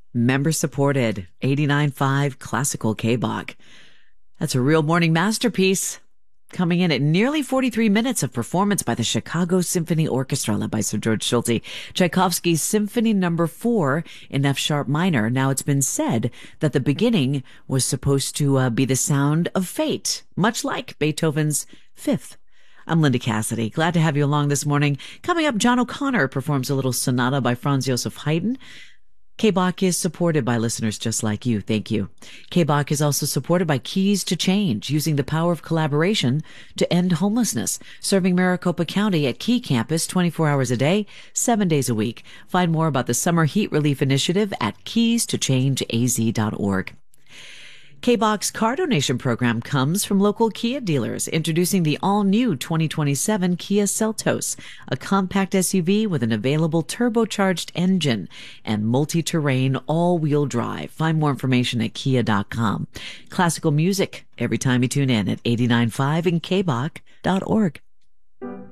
Member supported 89.5 Classical K-Bach. That's a real morning masterpiece. Coming in at nearly 43 minutes of performance by the Chicago Symphony Orchestra led by Sir George Solti. Tchaikovsky's Symphony No. 4 in F-sharp minor. Now, it's been said that the beginning was supposed to be the sound of fate, much like Beethoven's Fifth. I'm Linda Cassidy. Glad to have you along this morning. Coming up, John O'Connor performs a little sonata by Franz Joseph Haydn. K-Bach is supported by listeners just like you. Thank you. K-Bach is also supported by Keys to Change, using the power of collaboration to end homelessness, serving Maricopa County at Key Campus 24 hours a day, 7 days a week. Find more about the Summer Heat Relief Initiative at keystoChangeAZ.org. K-Bach's car donation program comes from local Kia dealers, introducing the all-new 2027 Kia Seltos, a compact SUV with an available turbocharged engine and multi-terrain all-wheel drive. Find more information at kia.com. Classical music every time you tune in at 89.5 and kbach.org.